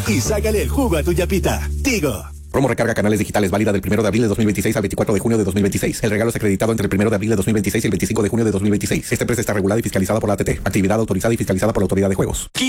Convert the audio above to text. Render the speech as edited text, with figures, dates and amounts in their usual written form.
y sácale el jugo a tu yapita. Tigo. Promo recarga canales digitales válida del 1 de abril de 2026 al 24 de junio de 2026. El regalo es acreditado entre el 1 de abril de 2026 y el 25 de junio de 2026. Esta empresa está regulada y fiscalizada por la ATT. Actividad autorizada y fiscalizada por la Autoridad de Juegos.